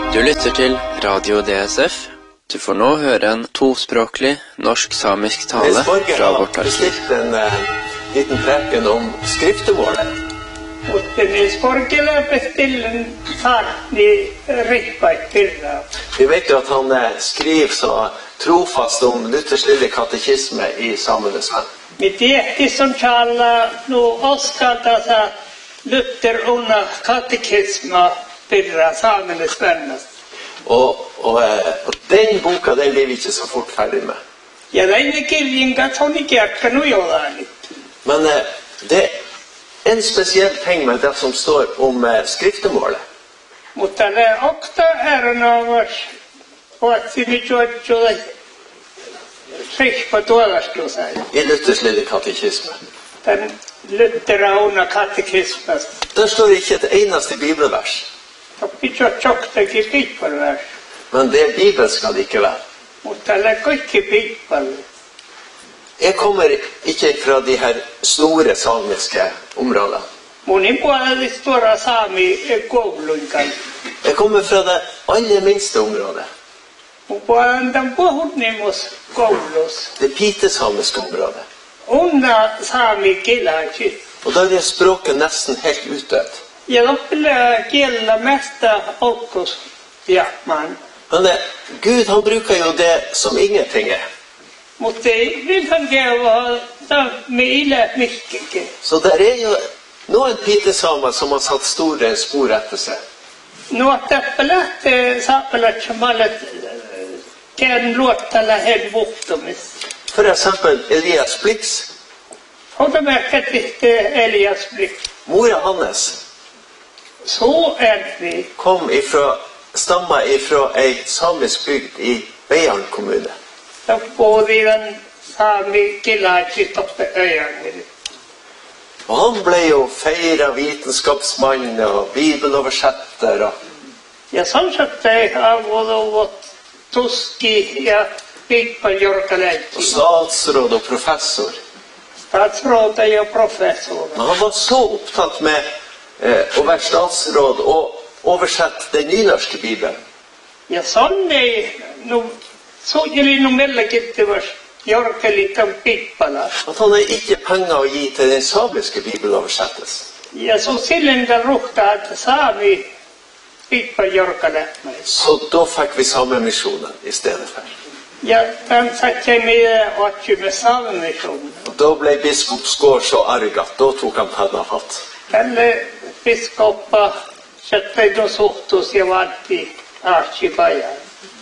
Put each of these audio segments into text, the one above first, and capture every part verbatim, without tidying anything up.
Du lytter til Radio D S F. Du får nå høre en tospråklig norsk-samisk tale fra vårt arkiv. Bestilt en uh, liten preken om skriftemålet. Nils Borgela bestiller en farlig riktbakpirra. Vi vet jo at han uh, skriver så trofast om Luthers lille katekisme i Samenes Venn. Men det er ikke som taler noe oskata seg Luther under katekisme pirra Samenes Venn. Og, og, og den boka, den blir vi ikke så fort ferdig med. Ja, den er gillinga sånn ikke jeg kan jo gjøre litt. Men eh, det er en spesiell ting med det som står om eh, skriftemålet. Mutta ne okta äärnavas ovat sinne tuoda sihpa tuolastusai. I Luthers lille katekisme. Den Luthera under katekismas. Der står ikke et eneste bibelvers. Pitää choktakin piippalle. Men det Bibelen skal det ikke være. Mutta ne kaikki piippalle. Jeg kommer ikke fra de her store samiske områdene. Monin puolella stora saami koulunkan. Jeg kommer fra det aller minste området. Mun puolella tämän puhutnimus koulus. Det pitesamiske området. Unna saami kilachi. Og da er språket nesten helt utdødt. Ja loppilla kielellä mesta olkos ja man. Men det, Gud han bruker jo det som ingenting er. Mutta vi kan geva med ille mycket. Så der er jo noen pitesamer som har satt store spor etter seg. Nå tappelat sappelat samalet kan låta la helt bortomis. For eksempel Elias Blix. Och det märker inte Elias blick. Mora Hannes Så är vi. kom ifra, stamma ifra ei samisk bygd i Beiarn kommune. Då får vi en sami kilachi toppe öjan. Og han ble jo feira vitenskapsmann og bibeloversetter. Og Ja sånn sett det av och tuski ja fick på Jorkaletti. statsråd og professor. Statsrådet ja professor. Men han var så opptatt med eh, å være statsråd og oversette den nynorske bibelen. Ja sån är nu så gillar nog mellanket det var Jorkalikan pippala. At han har ikke penger å gi til den samiske bibeloversettelsen. Ja så sillen rukta att sami pippa Jorkaletti. Så da fikk vi samemisjonen i stedet for. Ja, den satte jeg med åtte med samemisjonen. Og da ble biskop Skår så arg at da tok han penna fatt. Den biskopa satte jeg dos åttos jeg var i Archibaja.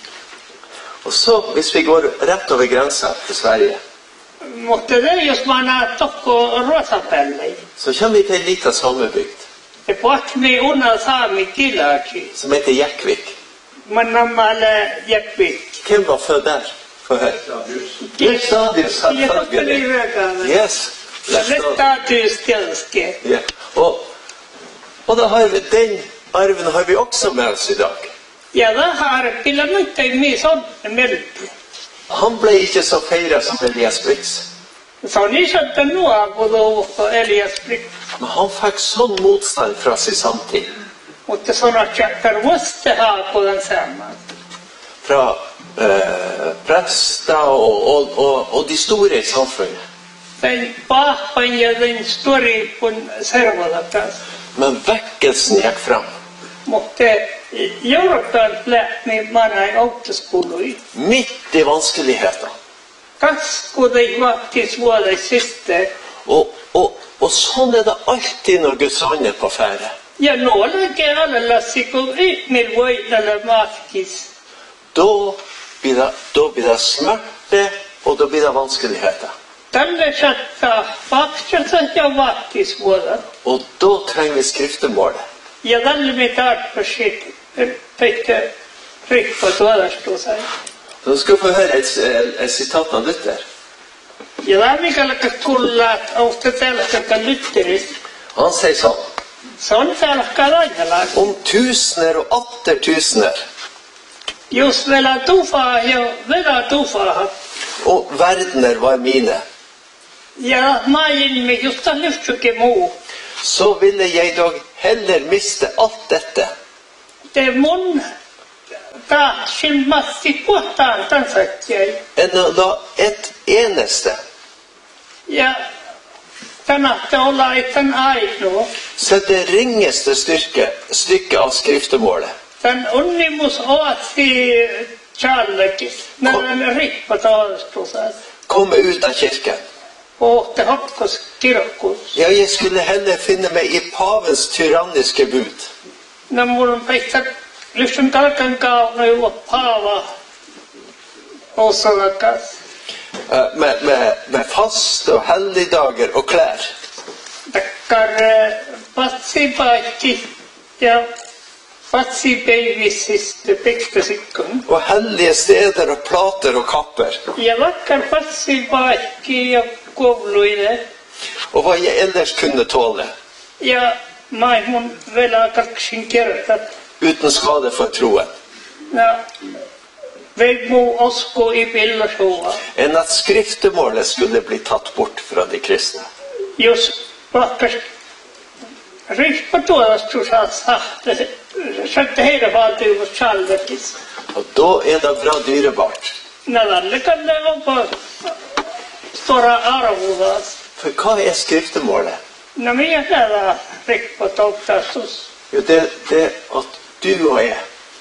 Og så, hvis vi går rett over grensa til Sverige, Måtte det just man ha tokko rosapelle. så kommer vi til en liten samebygd Det bort med unna sami kilachi. som heter Jekvik. Men normale Jekvik. Hvem var født der? Få høre. Lestadius, selvfølgelig. Yes. Lestadius. Lestadius tjelske. Ja. Og, og da har vi, den arven har vi også med oss i dag. Ja, det har pilamutta i mye sånn melk. Han ble ikke så feiret som Elias Blix. Så ni skjønte noe av og Elias Blix. Men han fikk sånn motstand fra sin samtid. Mutta sånne kjøtter måste ha på den samme. Fra eh, prester og, og, og, og de store i samfunnet. Den papan ja den store på servalakas. Men vekkelsen gikk fram. Mutta Europan lärt mig manna i autoskolor. Midt i vanskeligheter. Kasko de vaktis våre siste. Og, og, og sånn er det alltid når Guds ånd er på ferde. Ja, nå lager alle lassiko ut med vøynene matkis. Da blir det, da blir det smerte, og da blir det vanskeligheter. Tälle satta vakselta ja vaktis våre. Og da trenger vi skriftemålet. Ja, tälle mit art på sitt. Pekte trykk på tålerstå seg. Så skal vi få høre et, et sitat av Luther. Ja, det er mye lukket tulla av det telkaka lytteris. Han sier sånn: Sånn telka dagelag. om tusener og atter tusener, Just vela tufa, ja, vela tufa. og verdener var mine, Ja, main med just det lyftuke mo. så ville jeg dog heller miste alt dette, Det er mun Taatsin massi kohtaan tansatjai. enn å la et eneste Ja tänahte olla itän ainoa. sette ringeste styrke, stykke av skriftemålet Tän onnimus oatti Charlekis. Nämän rippa taastusas. komme ut av kirken. Åhte hoppkos kirkkus. Ja, jeg skulle heller finne meg i pavens tyranniske bud. När mun peittä lyssyn tarkan kauna juo paava osalakas. Eh, Med, med, med fast og helligdager og klær. Takkar patsi paikki ja patsi peivisistä pektasikon. Og hellige steder og plater og kapper. Ja vakkar patsi paikki ja kouluille. Og hva jeg ellers kunne tåle, Ja mai mun vielä kaksin kertaa. uten skade for troen. Ja vei mu osko i pillasua. Enn at skriftemålet skulle bli tatt bort fra de kristne. Jos vaikka riippa tuosta saa sahte, satte heidän valtiivus salvetis. Og da er det bra dyrebart. Nävälle kan det vara stora arvodas. For hva er skriftemålet? No minä täällä riippa tohtastus. Jo, det, det at du og jeg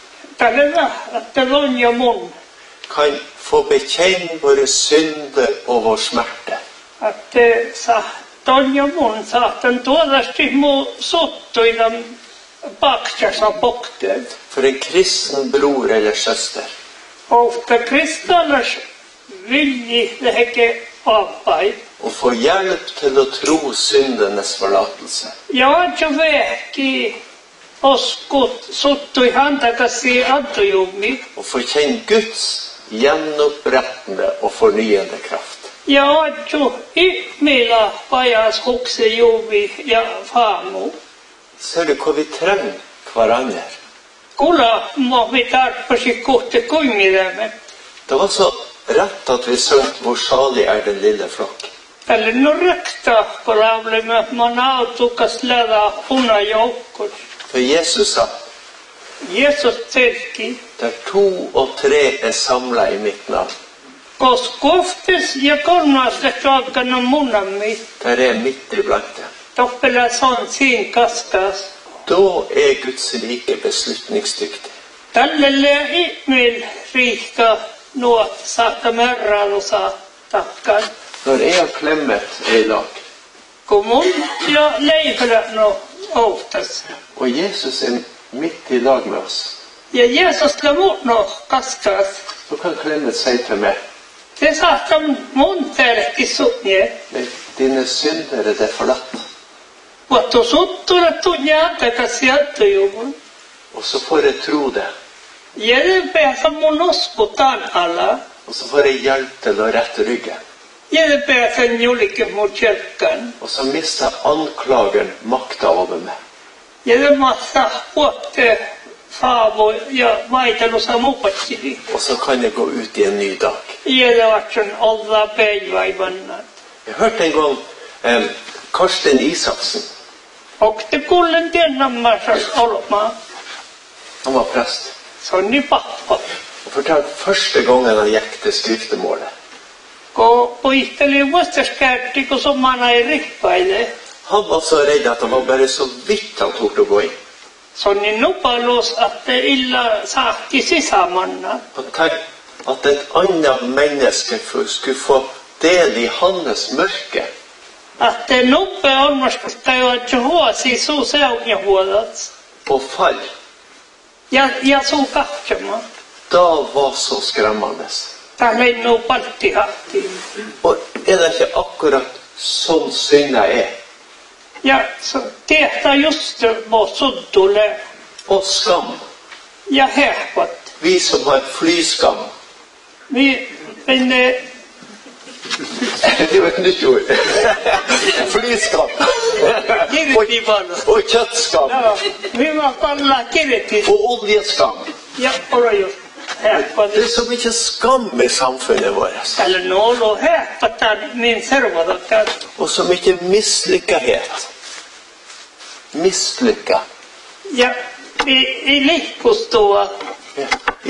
Tällä että on jo mun. kan få bekjenne våre synder og vår smerte. Että sa on jo mun saatan tuodasti mu sottuidan paksassa pokteet. For en kristen bror eller søster Ofta kristallas vilji lehke avpai. å få hjelp til å tro syndenes forlatelse. Ja jo vehki oskut sottui hantakasi antujumi. Og få kjenne Guds gjenopprettende og fornyende kraft. Ja jo ihmila vajas hukse jumi ja faamu. Ser du hva vi trenger hverandre? Kula må vi tarppasi kohte kuimidemme. Det var så rett at vi søkte hvor salig er den lille flokk. Tälle no rekta palaulemme man autukas läda una joukkos. For Jesus sa, Jeesus telki, der to og tre er samlet i mitt navn, kos koftes ja kolmaste taakana munammi. der er midt iblant dem. Toppela son siin kaskas. Da er Guds rike beslutningsdyktig. Tälle ihmil riikka nuo saakka märrailu saa takkaan. Når jeg og Clement er i lag, Kun mun ja leipälä no outas. og Jesus er midt i lag med oss, Ja Jeesus la mun no kaskas. så kan Clement si til meg, Se saakka mun telki sutnie. «Nei, dine synder er det forlatt. Vattu suttura tunja antakas jattujumun. Og så får jeg tro det, Jede päässä mun oskutaan alla. og så får jeg hjelp til å rette ryggen. Jede päässä julike mun kjelkan. Og så mister anklageren makta over meg. Jede massa vuotte faavo ja vaitelussa mupatsili. Og så kan jeg gå ut i en ny dag. Jede vatsun olla päiväivannat. Jeg hørte en gang eh, Karsten Isaksen, Och det kullen tiennammassa olma. han var prest, Sonni pappa. og fortalte første gangen han gikk til skriftemålet. Ko puihteli vastaskärti, kun somana ei rippaile. Han var så redd at han var bare så vidt han torde å gå inn. Sonni nupalus, att det illa saakki sisämanna. Han tenkte at et annet menneske skulle få del i hans mørke. Att det nuppe olmaskasta jo, että huosi suu seunja huolats. Og fall, Ja, ja suu kahtsamaan. da var så skremmende. Täällä ei nuu paltti hahtiin. Og er det ikke akkurat sånn synda er? Ja så tehtä just må suddule. Og skam. Ja herpat. Vi som har flyskam. Vi, men eh, Det var et nytt ord. Flyskam. kirti vanna. Og kjøttskam. Ja, vi var palla kirti. Og oljeskam. Ja, ora just. Herpat. Det er så mye skam i samfunnet vårt. Täällä nolo herpataan min servadakaan. Og så mye mislykkethet. Mislykka. Ja, i, i lihkustua. Ja.